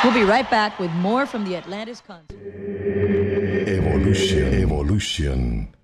We'll be right back with more from the Atlantis concert. Evolution.